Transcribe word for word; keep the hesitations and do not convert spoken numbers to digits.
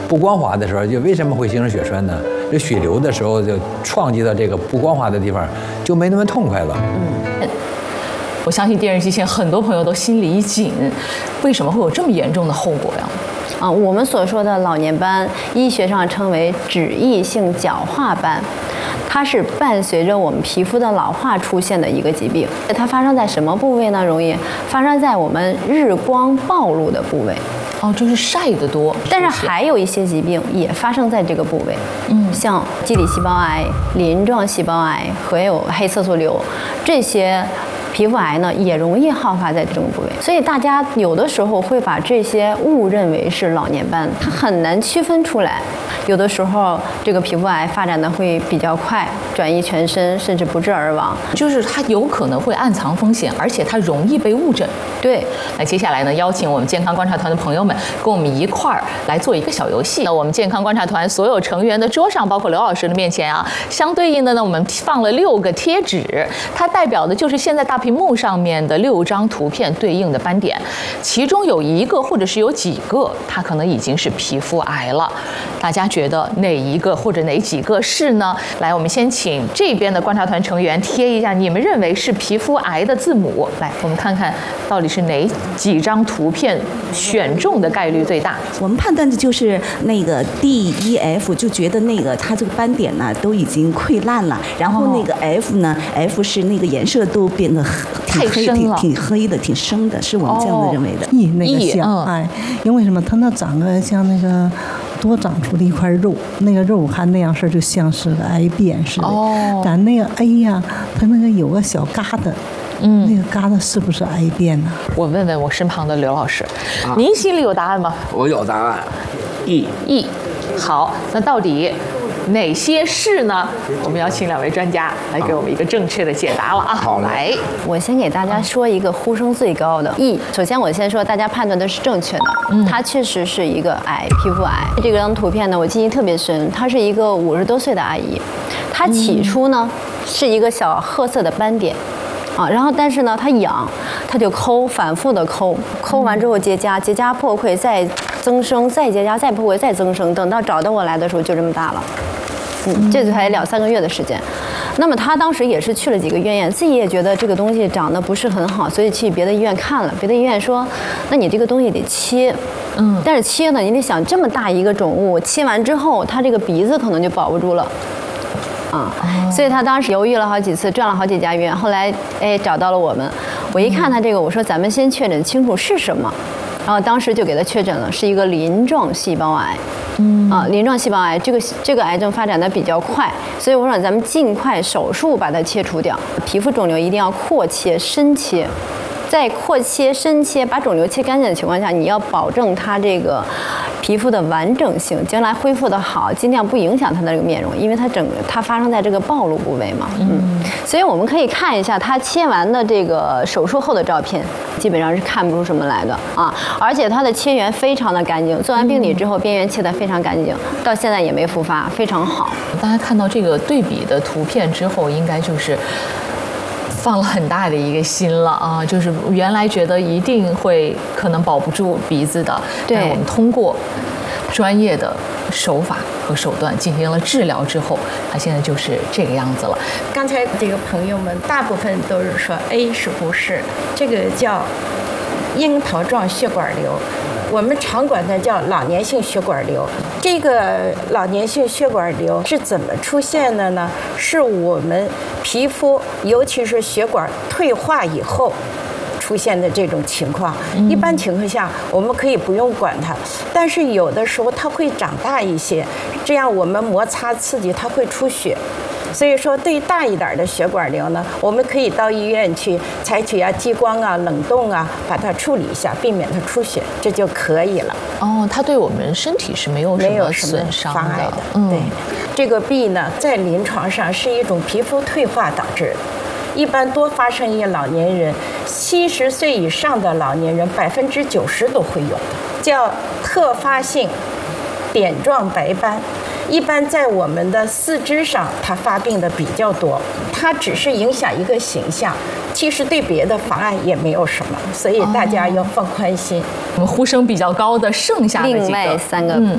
不光滑的时候，就为什么会形成血栓呢？就血流的时候就撞击到这个不光滑的地方，就没那么痛快了。 嗯，我相信电视机前很多朋友都心里一紧，为什么会有这么严重的后果呀？ 啊，我们所说的老年斑，医学上称为脂溢性角化斑，它是伴随着我们皮肤的老化出现的一个疾病。它发生在什么部位呢？容易发生在我们日光暴露的部位。 哦，就是晒得多。 但是还有一些疾病也发生在这个部位，嗯，像基底细胞癌、鳞状细胞癌和有黑色素瘤这些。皮肤癌呢也容易好发在这种部位，所以大家有的时候会把这些误认为是老年斑，它很难区分出来。有的时候这个皮肤癌发展的会比较快，转移全身，甚至不治而亡。 就是它有可能会暗藏风险，而且它容易被误诊。 对， 那接下来呢，邀请我们健康观察团的朋友们跟我们一块儿来做一个小游戏。那我们健康观察团所有成员的桌上，包括刘老师的面前啊，相对应的呢，我们放了六个贴纸，它代表的就是现在大屏幕上面的六张图片对应的斑点，其中有一个或者是有几个，它可能已经是皮肤癌了。大家觉得哪一个或者哪几个是呢？来，我们先请这边的观察团成员贴一下你们认为是皮肤癌的字母。来，我们看看到底是哪几张图片选中的概率最大。 我们判断的就是那个 D E F， 就觉得那个它这个斑点呢都已经溃烂了，然后那个 F 呢、哦、F 是那个颜色都变得挺黑、挺挺黑的、挺深的，是我们这样的认为的。 E、哦、那个像、嗯、哎，因为什么？它那长个像那个多长出的一块肉，那个肉看那样式就像是个癌变似的。哦，咱那个 A 呀，它那个有个小疙瘩。嗯，那个疙瘩是不是癌变呢？ 我问问我身旁的刘老师，啊、您心里有答案吗？ 我有答案 ，E E。好，那到底哪些是呢？我们要请两位专家来给我们一个正确的解答了啊！ 好， 来， 我先给大家说一个呼声最高的 E。首先，我先说大家判断的是正确的，嗯，它确实是一个癌，皮肤癌。这张图片呢，我记忆特别深，她是一个五十多岁的阿姨，她起初呢、嗯、是一个小褐色的斑点。啊，然后但是呢，它痒，它就抠，反复的抠，抠完之后结痂，结痂破溃，再增生，再结痂，再破溃，再增生，等到找到我来的时候就这么大了，嗯，这才两三个月的时间。那么他当时也是去了几个医院，自己也觉得这个东西长得不是很好，所以去别的医院看了，别的医院说，那你这个东西得切，嗯，但是切呢，你得想这么大一个肿物，切完之后，它这个鼻子可能就保不住了。啊、嗯，所以他当时犹豫了好几次，转了好几家医院，后来哎找到了我们。我一看他这个，我说咱们先确诊清楚是什么，然后当时就给他确诊了，是一个鳞状细胞癌。嗯啊，鳞状细胞癌这个这个癌症发展的比较快，所以我说咱们尽快手术把它切除掉。皮肤肿瘤一定要扩切、深切。在扩切、深切，把肿瘤切干净的情况下，你要保证它这个皮肤的完整性，将来恢复的好，尽量不影响它的这个面容，因为它整个它发生在这个暴露部位嘛。嗯，所以我们可以看一下它切完的这个手术后的照片，基本上是看不出什么来的啊，而且它的切缘非常的干净，做完病理之后边缘切得非常干净，到现在也没复发，非常好。 大家看到这个对比的图片之后，应该就是放了很大的一个心了啊！就是原来觉得一定会可能保不住鼻子的，但我们通过专业的手法和手段进行了治疗之后，它现在就是这个样子了。 刚才这个朋友们大部分都是说 A 是不是？这个叫樱桃状血管瘤。我们常管它叫老年性血管瘤。这个老年性血管瘤是怎么出现的呢？是我们皮肤，尤其是血管退化以后出现的这种情况。一般情况下，我们可以不用管它，但是有的时候它会长大一些，这样我们摩擦刺激它会出血。所以说，对大一点的血管瘤呢，我们可以到医院去采取啊激光啊、冷冻啊，把它处理一下，避免它出血，这就可以了。 哦，它对我们身体是没有什么损伤的。 妨碍的。嗯，对，这个 B 呢，在临床上是一种皮肤退化导致的，一般多发生于老年人，七十岁以上的老年人百分之九十都会有的，叫特发性点状白斑。一般在我们的四肢上，它发病的比较多，它只是影响一个形象，其实对别的妨碍也没有什么，所以大家要放宽心。 我们呼声比较高的剩下的几个， 另外三个。 嗯